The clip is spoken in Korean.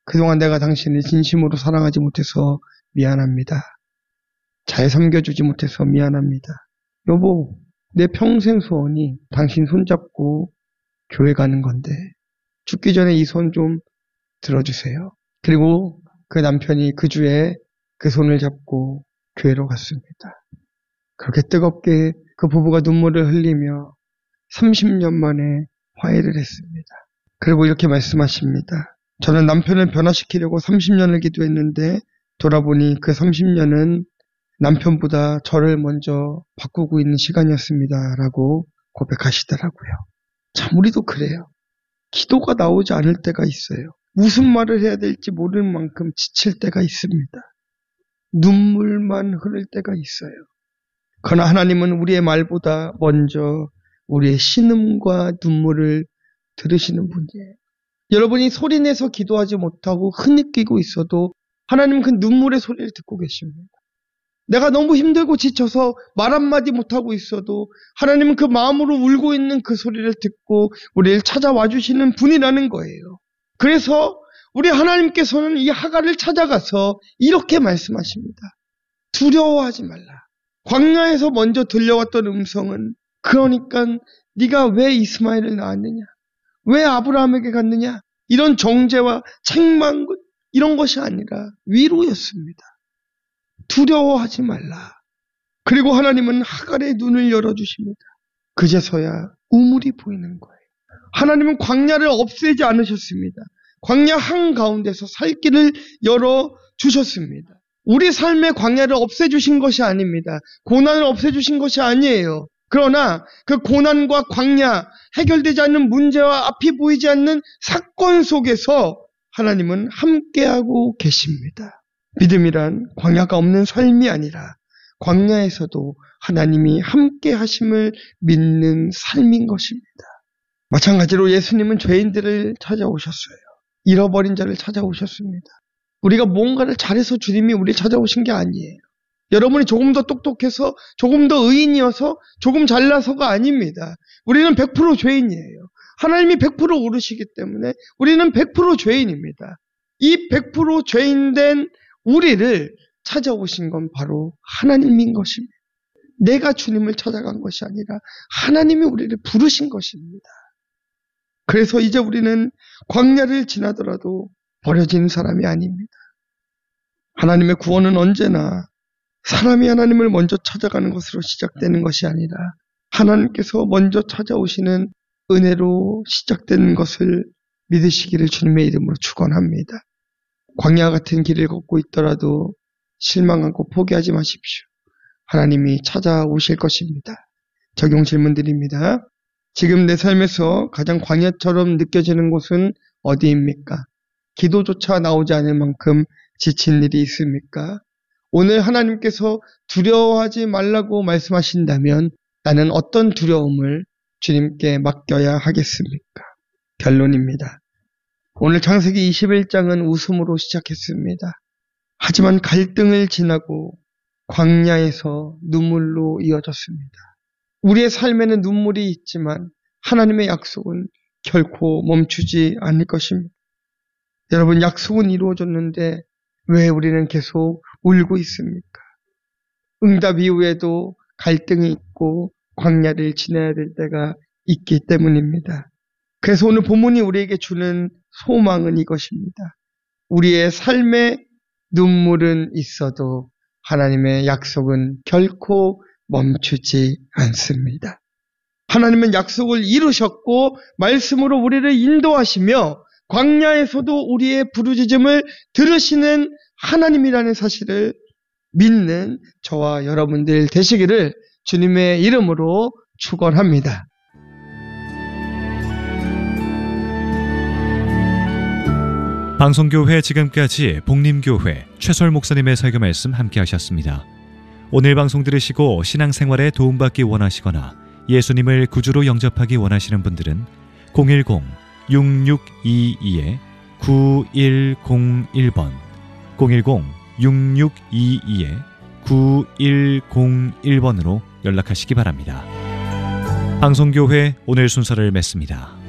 그동안 내가 당신을 진심으로 사랑하지 못해서 미안합니다. 잘 섬겨주지 못해서 미안합니다. 여보, 내 평생 소원이 당신 손잡고 교회 가는 건데 죽기 전에 이 손 좀 들어주세요. 그리고 그 남편이 그 주에 그 손을 잡고 교회로 갔습니다. 그렇게 뜨겁게 그 부부가 눈물을 흘리며 30년 만에 화해를 했습니다. 그리고 이렇게 말씀하십니다. 저는 남편을 변화시키려고 30년을 기도했는데 돌아보니 그 30년은 남편보다 저를 먼저 바꾸고 있는 시간이었습니다. 라고 고백하시더라고요. 참 우리도 그래요. 기도가 나오지 않을 때가 있어요. 무슨 말을 해야 될지 모를 만큼 지칠 때가 있습니다. 눈물만 흐를 때가 있어요. 그러나 하나님은 우리의 말보다 먼저 우리의 신음과 눈물을 들으시는 분이에요. 여러분이 소리내서 기도하지 못하고 흐느끼고 있어도 하나님은 그 눈물의 소리를 듣고 계십니다. 내가 너무 힘들고 지쳐서 말 한마디 못하고 있어도 하나님은 그 마음으로 울고 있는 그 소리를 듣고 우리를 찾아와 주시는 분이라는 거예요. 그래서 우리 하나님께서는 이 하갈을 찾아가서 이렇게 말씀하십니다. 두려워하지 말라. 광야에서 먼저 들려왔던 음성은 그러니까 네가 왜 이스마엘을 낳았느냐? 왜 아브라함에게 갔느냐? 이런 정죄와 책망 이런 것이 아니라 위로였습니다. 두려워하지 말라. 그리고 하나님은 하갈의 눈을 열어주십니다. 그제서야 우물이 보이는 거예요. 하나님은 광야를 없애지 않으셨습니다. 광야 한가운데서 살 길을 열어주셨습니다. 우리 삶의 광야를 없애주신 것이 아닙니다. 고난을 없애주신 것이 아니에요. 그러나 그 고난과 광야, 해결되지 않는 문제와 앞이 보이지 않는 사건 속에서 하나님은 함께하고 계십니다. 믿음이란 광야가 없는 삶이 아니라 광야에서도 하나님이 함께 하심을 믿는 삶인 것입니다. 마찬가지로 예수님은 죄인들을 찾아오셨어요. 잃어버린 자를 찾아오셨습니다. 우리가 뭔가를 잘해서 주님이 우리를 찾아오신 게 아니에요. 여러분이 조금 더 똑똑해서 조금 더 의인이어서 조금 잘나서가 아닙니다. 우리는 100% 죄인이에요. 하나님이 100% 오르시기 때문에 우리는 100% 죄인입니다. 이 100% 죄인된 우리를 찾아오신 건 바로 하나님인 것입니다. 내가 주님을 찾아간 것이 아니라 하나님이 우리를 부르신 것입니다. 그래서 이제 우리는 광야를 지나더라도 버려진 사람이 아닙니다. 하나님의 구원은 언제나 사람이 하나님을 먼저 찾아가는 것으로 시작되는 것이 아니라 하나님께서 먼저 찾아오시는 은혜로 시작되는 것을 믿으시기를 주님의 이름으로 축원합니다. 광야 같은 길을 걷고 있더라도 실망하고 포기하지 마십시오. 하나님이 찾아오실 것입니다. 적용 질문 드립니다. 지금 내 삶에서 가장 광야처럼 느껴지는 곳은 어디입니까? 기도조차 나오지 않을 만큼 지친 일이 있습니까? 오늘 하나님께서 두려워하지 말라고 말씀하신다면 나는 어떤 두려움을 주님께 맡겨야 하겠습니까? 결론입니다. 오늘 창세기 21장은 웃음으로 시작했습니다. 하지만 갈등을 지나고 광야에서 눈물로 이어졌습니다. 우리의 삶에는 눈물이 있지만 하나님의 약속은 결코 멈추지 않을 것입니다. 여러분, 약속은 이루어졌는데 왜 우리는 계속 울고 있습니까? 응답 이후에도 갈등이 있고 광야를 지나야 될 때가 있기 때문입니다. 그래서 오늘 본문이 우리에게 주는 소망은 이것입니다. 우리의 삶에 눈물은 있어도 하나님의 약속은 결코 멈추지 않습니다. 하나님은 약속을 이루셨고 말씀으로 우리를 인도하시며 광야에서도 우리의 부르짖음을 들으시는 하나님이라는 사실을 믿는 저와 여러분들 되시기를 주님의 이름으로 축원합니다. 방송교회 지금까지 복림교회 최설 목사님의 설교 말씀 함께 하셨습니다. 오늘 방송 들으시고 신앙생활에 도움받기 원하시거나 예수님을 구주로 영접하기 원하시는 분들은 010-6622-9101번 010-6622-9101번으로 연락하시기 바랍니다. 방송교회 오늘 순서를 맺습니다.